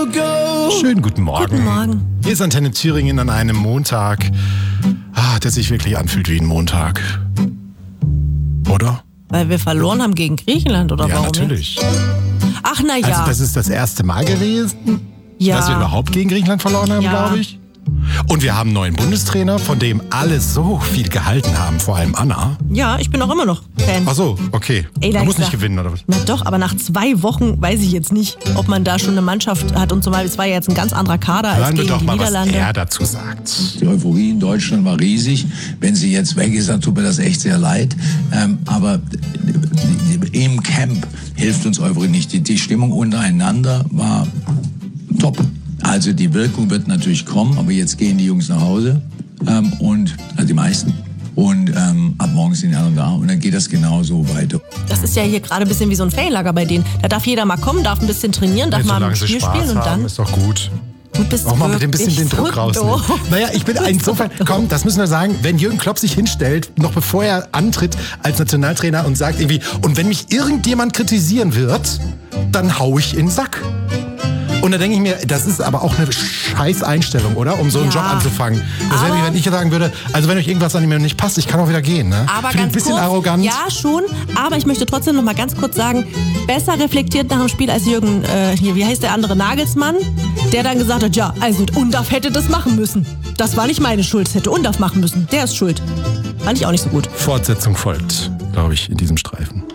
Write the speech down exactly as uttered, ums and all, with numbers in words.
go. Schönen guten Morgen. Guten Morgen. Hier ist Antenne Thüringen an einem Montag, ah, der sich wirklich anfühlt wie ein Montag. Oder? Weil wir verloren haben gegen Griechenland, oder Ja, warum? natürlich. Ach, na ja. Also das ist das erste Mal gewesen, ja. dass wir überhaupt gegen Griechenland verloren haben, Ja. glaube ich. Und wir haben einen neuen Bundestrainer, von dem alle so viel gehalten haben, vor allem Anna. Ja, ich bin auch immer noch Fan. Ach so, okay. Ey, Man muss Lexa. nicht gewinnen, oder was? Na doch, aber nach zwei Wochen weiß ich jetzt nicht, ob man da schon eine Mannschaft hat und so weiter. Es war ja jetzt ein ganz anderer Kader als Hören wir gegen doch die mal, was Niederlande. er dazu sagt. Die Euphorie in Deutschland war riesig. Wenn sie jetzt weg ist, dann tut mir das echt sehr leid. Ähm, aber im Camp hilft uns Euphorie nicht. Die, die Stimmung untereinander war top. Also die Wirkung wird natürlich kommen, aber jetzt gehen die Jungs nach Hause ähm, und also die meisten. Und ähm, ab morgen sind die anderen da und dann geht das genauso weiter. Das ist ja hier gerade ein bisschen wie so ein Ferienlager bei denen. Da darf jeder mal kommen, darf ein bisschen trainieren, darf Ja, mal ein solange sie Spiel Spaß spielen und haben, dann ist doch gut. du bist Auch mal mit ein bisschen wirklich den Druck so rausnehmen. doof. Naja, ich bin Du bist insofern, so doof. komm, das müssen wir sagen, wenn Jürgen Klopp sich hinstellt, noch bevor er antritt als Nationaltrainer und sagt irgendwie, und wenn mich irgendjemand kritisieren wird, dann hau ich in den Sack. Und da denke ich mir, das ist aber auch eine scheiß Einstellung, oder? Um so einen Ja. Job anzufangen. Das wäre wie wenn ich sagen würde, also wenn euch irgendwas an mir nicht passt, ich kann auch wieder gehen, ne? Aber Finde ich ein ganz bisschen kurz, arrogant. Ja, schon. Aber ich möchte trotzdem noch mal ganz kurz sagen, besser reflektiert nach dem Spiel als Jürgen, äh, hier, wie heißt der andere, Nagelsmann, der dann gesagt hat, ja, also Undaf hätte das machen müssen. Das war nicht meine Schuld, das hätte Undaf machen müssen. Der ist schuld. Fand ich auch nicht so gut. Fortsetzung folgt, glaube ich, in diesem Streifen.